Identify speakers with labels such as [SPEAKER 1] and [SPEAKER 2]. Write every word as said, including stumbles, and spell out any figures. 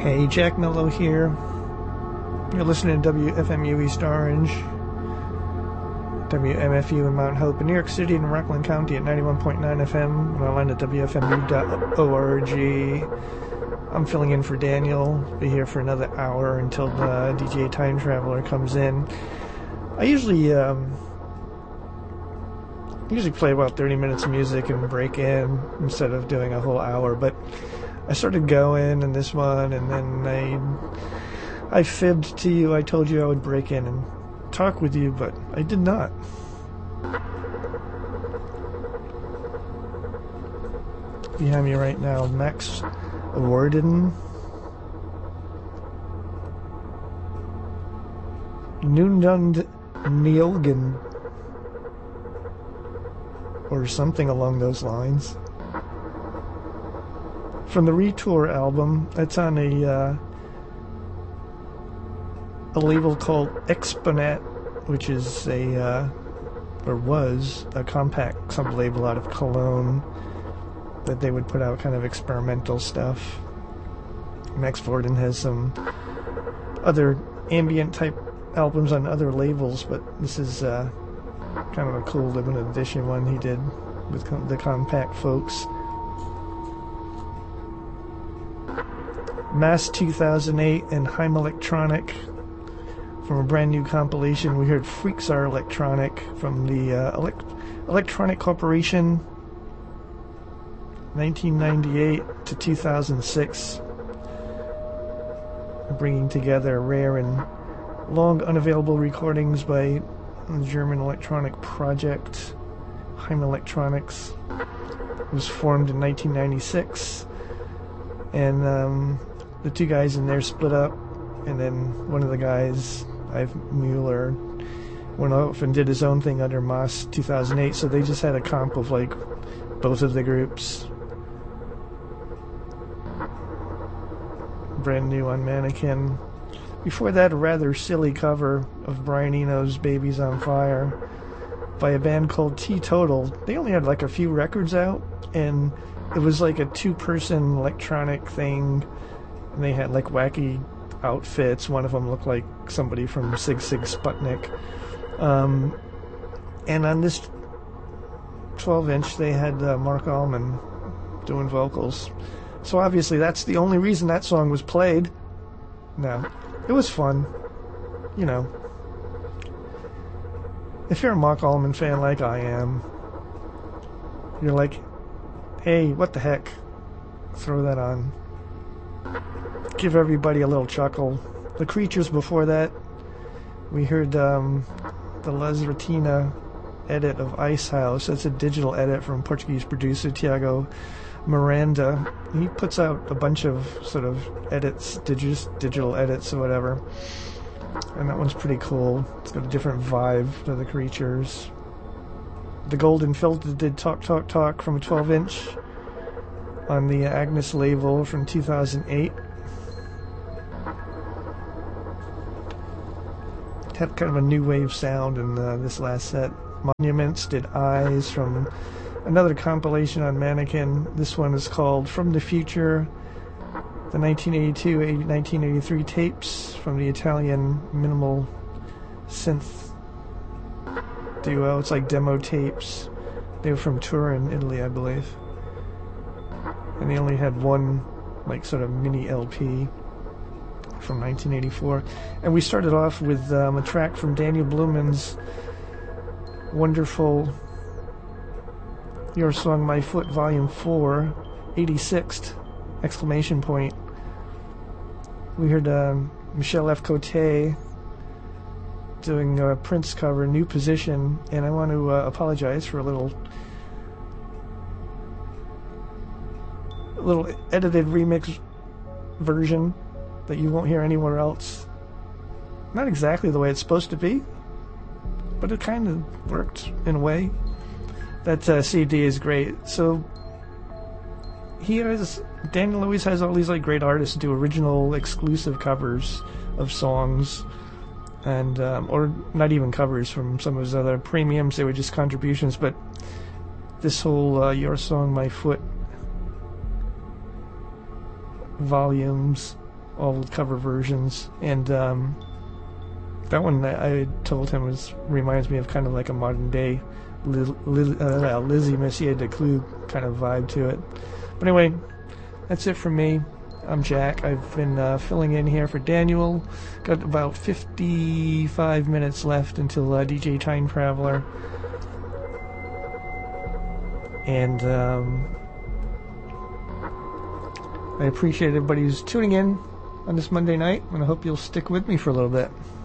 [SPEAKER 1] Hey, Jack Mello here. You're listening to W F M U East Orange, W M F U in Mount Hope, in New York City and Rockland County at ninety-one point nine F M, and online at W F M U dot org. I'm filling in for Daniel. Be here for another hour until the D J Time Traveler comes in. I usually um, usually play about thirty minutes of music and break in instead of doing a whole hour, but I started going in this one, and then I I fibbed to you. I told you I would break in and talk with you, but I did not. Behind me right now, Max Worden, Nundund Nielgen, or something along those lines. From the Retour album, it's on a uh, a label called Exponat, which is a uh, or was a compact sub-label out of Cologne that they would put out kind of experimental stuff. Max Worden has some other ambient type albums on other labels, but this is uh, kind of a cool limited edition one he did with com- the Compact folks. Mass two thousand eight and Heim Electronic from a brand new compilation. We heard Freaks Are Electronic from the uh, Elect- Electronic Corporation, nineteen ninety-eight to two thousand six, bringing together rare and long unavailable recordings by the German electronic project Heim Electronics. It was formed in nineteen ninety-six, and um, the two guys in there split up, and then one of the guys, Ive Mueller, went off and did his own thing under Moss two thousand eight, so they just had a comp of like both of the groups. Brand new on Mannequin. Before that, a rather silly cover of Brian Eno's Babies on Fire by a band called Teetotal. They only had like a few records out, and it was like a two-person electronic thing, and they had like wacky outfits. One of them looked like somebody from Sig Sig Sputnik. Um, and on this twelve inch, they had uh, Mark Allman doing vocals. So obviously that's the only reason that song was played. No, it was fun. You know, if you're a Mark Allman fan like I am, you're like, hey, what the heck? Throw that on. Give everybody a little chuckle. The Creatures before that, we heard um, the Les Retina edit of Ice House. That's a digital edit from Portuguese producer Tiago Miranda. He puts out a bunch of sort of edits, digi- digital edits or whatever. And that one's pretty cool. It's got a different vibe to the Creatures. The Golden Filter did Talk Talk Talk from a twelve inch on the Agnes label from two thousand eight. It had kind of a new wave sound in uh, this last set. Monuments did Eyes from another compilation on Mannequin. This one is called From the Future, the nineteen eighty-two to nineteen eighty-three tapes from the Italian minimal synth duo. It's like demo tapes. They were from Turin, Italy, I believe. And they only had one, like, sort of mini L P from nineteen eighty-four. And we started off with um, a track from Daniel Blumen's wonderful Your Song, My Foot, Volume four, eighty-sixth, exclamation point. We heard um, Michel F. Cote doing a Prince cover, New Position, and I want to uh, apologize for a little a little edited remix version that you won't hear anywhere else. Not exactly the way it's supposed to be, but it kind of worked in a way. That uh, C D is great. So he has, Daniel always has all these like great artists do original exclusive covers of songs, and um, or not even covers from some of his other premiums. They were just contributions. But this whole uh, Your Song, My Foot volumes all the cover versions, and um, that one I, I told him was reminds me of kind of like a modern day Liz, Liz, uh, Lizzie Messier de Clue kind of vibe to it. But anyway, that's it from me. I'm Jack. I've been uh, filling in here for Daniel. Got about fifty-five minutes left until uh, D J Time Traveler. And um, I appreciate everybody who's tuning in on this Monday night, and I hope you'll stick with me for a little bit.